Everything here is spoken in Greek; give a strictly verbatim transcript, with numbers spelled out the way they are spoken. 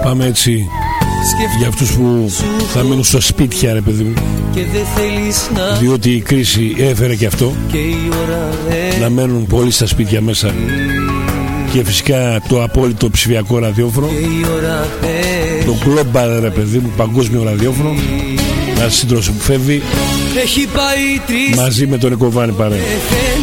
πάμε έτσι για αυτούς που θα μείνουν στο σπίτια, ρε παιδί μου, διότι η κρίση έφερε και αυτό, να μένουν πολλοί στα σπίτια μέσα, και φυσικά το απόλυτο ψηφιακό ραδιόφωνο, το global, ρε παιδί μου, παγκόσμιο ραδιόφωνο, να συντροφεύει μαζί με τον Εκοβάνη παρέα.